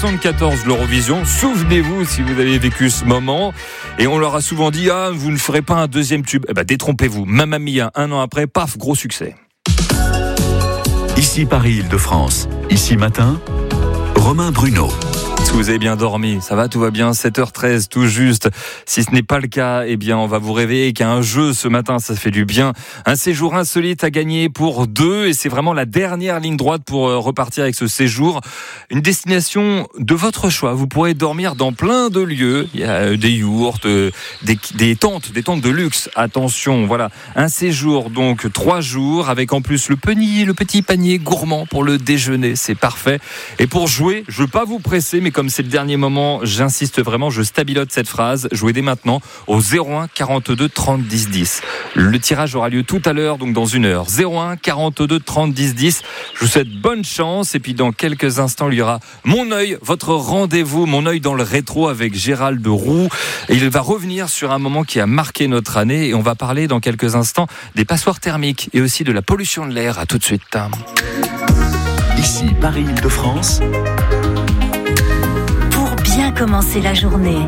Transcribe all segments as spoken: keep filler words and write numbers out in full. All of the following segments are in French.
soixante-quatorze l'Eurovision. Souvenez-vous si vous avez vécu ce moment. Et on leur a souvent dit, ah, vous ne ferez pas un deuxième tube. Eh ben, détrompez-vous. Mamma Mia, un an après, paf, gros succès. Ici Paris-Île-de-France. Ici matin, Romain Bruno. Est-ce que vous avez bien dormi? Ça va, tout va bien, sept heures treize, tout juste. Si ce n'est pas le cas, eh bien, on va vous réveiller qu'il y a un jeu ce matin, ça fait du bien. Un séjour insolite à gagner pour deux, et c'est vraiment la dernière ligne droite pour repartir avec ce séjour. Une destination de votre choix. Vous pourrez dormir dans plein de lieux. Il y a des yourtes, des, des tentes, des tentes de luxe. Attention, voilà. Un séjour, donc, trois jours, avec en plus le panier, le petit panier gourmand pour le déjeuner. C'est parfait. Et pour jouer, je veux pas vous presser, mais comme c'est le dernier moment, j'insiste vraiment, je stabilote cette phrase. Jouez dès maintenant au zéro un quarante-deux trente dix dix. Le tirage aura lieu tout à l'heure, donc dans une heure. zéro un quarante-deux trente dix dix. Je vous souhaite bonne chance. Et puis dans quelques instants, il y aura Mon œil, votre rendez-vous, Mon œil dans le rétro avec Gérald Roux. Et il va revenir sur un moment qui a marqué notre année. Et on va parler dans quelques instants des passoires thermiques et aussi de la pollution de l'air. À tout de suite. Ici Paris-Île-de-France. Bien commencer la journée.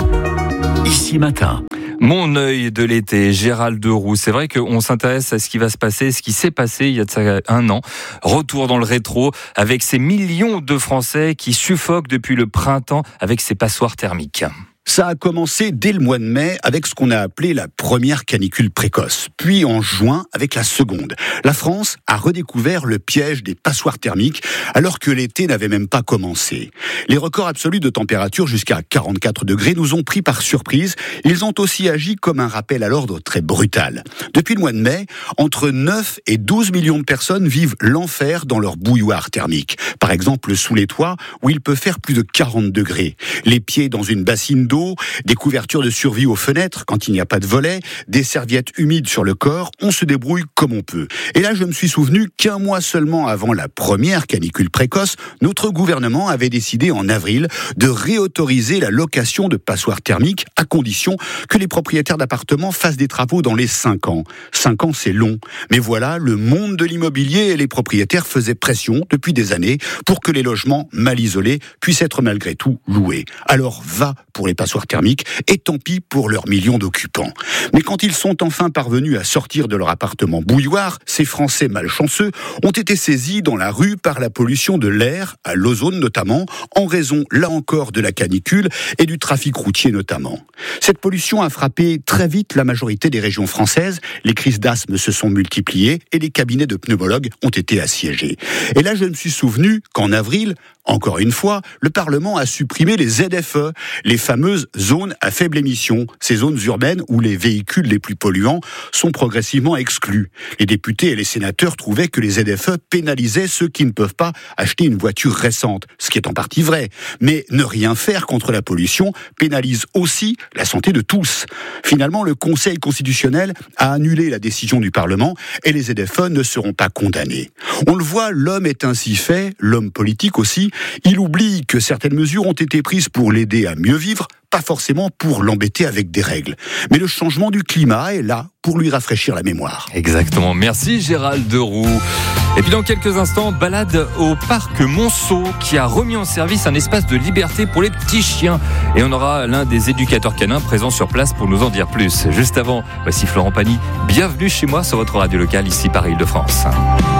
Ici matin. Mon œil de l'été, Gérald Roux. C'est vrai qu'on s'intéresse à ce qui va se passer, ce qui s'est passé il y a de ça un an. Retour dans le rétro avec ces millions de Français qui suffoquent depuis le printemps avec ces passoires thermiques. Ça a commencé dès le mois de mai avec ce qu'on a appelé la première canicule précoce. Puis en juin avec la seconde. La France a redécouvert le piège des passoires thermiques alors que l'été n'avait même pas commencé. Les records absolus de température jusqu'à quarante-quatre degrés nous ont pris par surprise. Ils ont aussi agi comme un rappel à l'ordre très brutal. Depuis le mois de mai, entre neuf et douze millions de personnes vivent l'enfer dans leur bouilloire thermique. Par exemple sous les toits où il peut faire plus de quarante degrés. Les pieds dans une bassine d'eau, des couvertures de survie aux fenêtres quand il n'y a pas de volets, des serviettes humides sur le corps, on se débrouille comme on peut. Et là, je me suis souvenu qu'un mois seulement avant la première canicule précoce, notre gouvernement avait décidé en avril de réautoriser la location de passoires thermiques à condition que les propriétaires d'appartements fassent des travaux dans les cinq ans. cinq ans, c'est long. Mais voilà, le monde de l'immobilier et les propriétaires faisaient pression depuis des années pour que les logements mal isolés puissent être malgré tout loués. Alors va pour les passoires thermiques, et tant pis pour leurs millions d'occupants. Mais quand ils sont enfin parvenus à sortir de leur appartement bouilloire, ces Français malchanceux ont été saisis dans la rue par la pollution de l'air, à l'ozone notamment, en raison, là encore, de la canicule et du trafic routier notamment. Cette pollution a frappé très vite la majorité des régions françaises, les crises d'asthme se sont multipliées et les cabinets de pneumologues ont été assiégés. Et là, je me suis souvenu qu'en avril, encore une fois, le Parlement a supprimé les Z F E, les fameuses zones à faible émission, ces zones urbaines où les véhicules les plus polluants sont progressivement exclus. Les députés et les sénateurs trouvaient que les Z F E pénalisaient ceux qui ne peuvent pas acheter une voiture récente, ce qui est en partie vrai. Mais ne rien faire contre la pollution pénalise aussi la santé de tous. Finalement, le Conseil constitutionnel a annulé la décision du Parlement et les Z F E ne seront pas condamnés. On le voit, l'homme est ainsi fait, l'homme politique aussi. Il oublie que certaines mesures ont été prises pour l'aider à mieux vivre, pas forcément pour l'embêter avec des règles. Mais le changement du climat est là pour lui rafraîchir la mémoire. Exactement. Merci Gérald Roux. Et puis dans quelques instants, balade au parc Monceau qui a remis en service un espace de liberté pour les petits chiens. Et on aura l'un des éducateurs canins présents sur place pour nous en dire plus. Juste avant, voici Florent Pagny. Bienvenue chez moi sur votre radio locale ici Paris-Île-de-France.